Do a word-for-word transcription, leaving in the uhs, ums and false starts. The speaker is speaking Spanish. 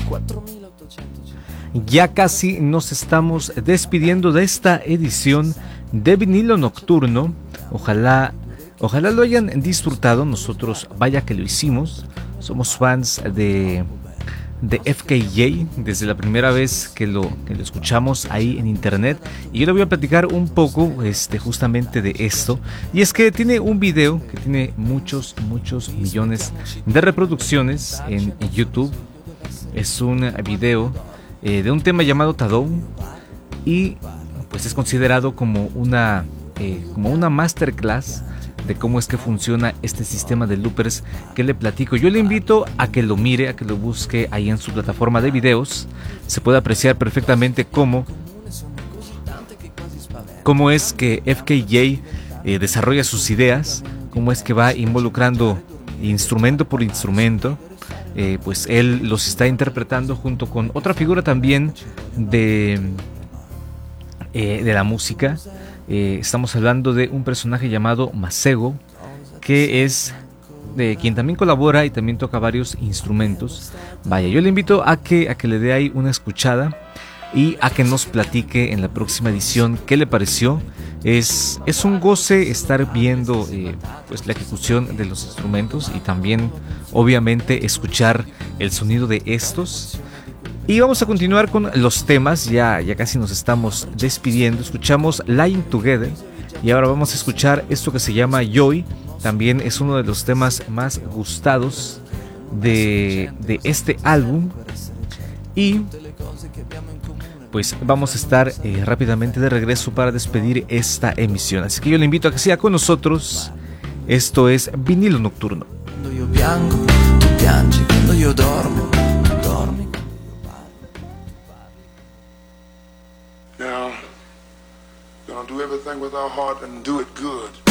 Ya casi nos estamos despidiendo de esta edición de Vinilo Nocturno. Ojalá, ojalá lo hayan disfrutado. Nosotros, vaya que lo hicimos. Somos fans de, de F K J desde la primera vez que lo, que lo escuchamos ahí en internet. Y yo le voy a platicar un poco este, justamente de esto. Y es que tiene un video que tiene muchos, muchos millones de reproducciones en, en YouTube. Es un video eh, de un tema llamado Tadou. Y pues es considerado como una, eh, como una masterclass de cómo es que funciona este sistema de loopers que le platico. Yo le invito a que lo mire, a que lo busque ahí en su plataforma de videos. Se puede apreciar perfectamente cómo, cómo es que F K J eh, desarrolla sus ideas, cómo es que va involucrando instrumento por instrumento. Eh, pues él los está interpretando junto con otra figura también de, eh, de la música. Eh, estamos hablando de un personaje llamado Masego, que es de quien también colabora y también toca varios instrumentos. Vaya, yo le invito a que, a que le dé ahí una escuchada y a que nos platique en la próxima edición qué le pareció. Es, es un goce estar viendo eh, pues la ejecución de los instrumentos y también obviamente escuchar el sonido de estos. Y vamos a continuar con los temas, ya, ya casi nos estamos despidiendo. Escuchamos Lying Together y ahora vamos a escuchar esto que se llama Joy. También es uno de los temas más gustados de, de este álbum. Y pues vamos a estar eh, rápidamente de regreso para despedir esta emisión. Así que yo le invito a que siga con nosotros. Esto es Vinilo Nocturno. Quando io piango, tu piangi, quando io dormo, tu dormi. Now, we're gonna do everything with our heart and do it good.